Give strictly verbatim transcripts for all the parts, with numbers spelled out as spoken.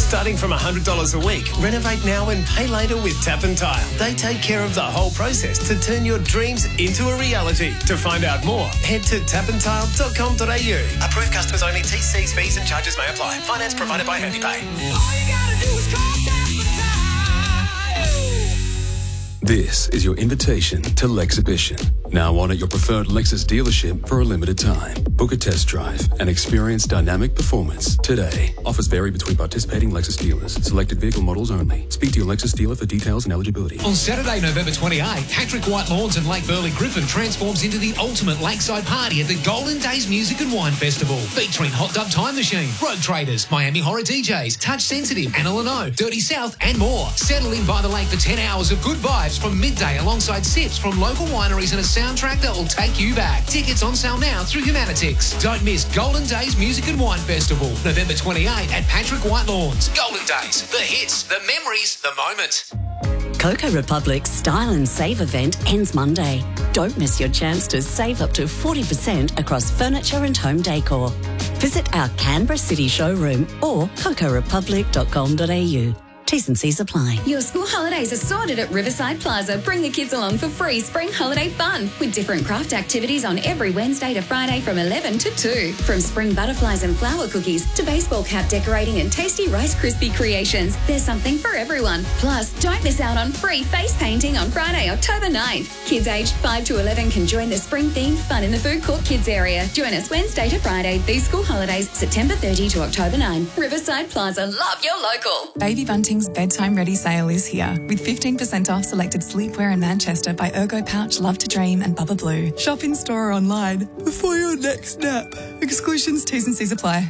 Starting from one hundred dollars a week, renovate now and pay later with Tap and Tile. They take care of the whole process to turn your dreams into a reality. To find out more, head to tap and tile dot com dot a u. Approved customers only. T Cs, fees and charges may apply. Finance provided by HandyPay. All you gotta do is call Tap and Tile. This is your invitation to Lexhibition. Now on at your preferred Lexus dealership for a limited time. Book a test drive and experience dynamic performance today. Offers vary between participating Lexus dealers. Selected vehicle models only. Speak to your Lexus dealer for details and eligibility. On Saturday, November twenty-eighth, Patrick White Lawns and Lake Burley Griffin transforms into the ultimate lakeside party at the Golden Days Music and Wine Festival. Featuring Hot Dub Time Machine, Road Traders, Miami Horror D Js, Touch Sensitive, Anna Leno, Dirty South and more. Settle in by the lake for ten hours of good vibes from midday alongside sips from local wineries and a soundtrack that will take you back. Tickets on sale now through Humanitix. Don't miss Golden Days Music and Wine Festival, November twenty-eighth at Patrick White Lawns. Golden Days, the hits, the memories, the moment. Coco Republic's Style and Save event ends Monday. Don't miss your chance to save up to forty percent across furniture and home decor. Visit our Canberra City showroom or coco republic dot com dot a u. T's and C's apply. Your school holidays are sorted at Riverside Plaza. Bring the kids along for free spring holiday fun with different craft activities on every Wednesday to Friday from eleven to two. From spring butterflies and flower cookies to baseball cap decorating and tasty Rice Krispie creations, there's something for everyone. Plus, don't miss out on free face painting on Friday, October ninth. Kids aged five to eleven can join the spring-themed Fun in the Food Court Kids area. Join us Wednesday to Friday. These school holidays, September thirtieth to October ninth. Riverside Plaza. Love your local. Baby Bunting's Bedtime Ready sale is here with fifteen percent off selected sleepwear in Manchester by Ergo Pouch, Love to Dream and Bubba Blue. Shop in store or online before your next nap. Exclusions, T's and C's apply.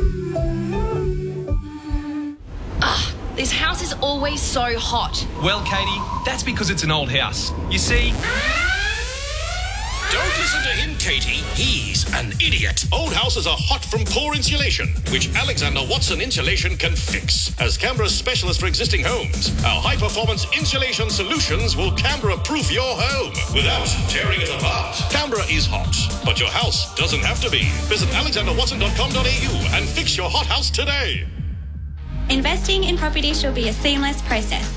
Ah, this house is always so hot. Well, Katie, that's because it's an old house. You see... Don't listen to him, Katie. He's an idiot. Old houses are hot from poor insulation, which Alexander Watson Insulation can fix. As Canberra's specialist for existing homes, our high-performance insulation solutions will Canberra-proof your home without tearing it apart. Canberra is hot, but your house doesn't have to be. Visit alexander watson dot com dot a u and fix your hot house today. Investing in property should be a seamless process.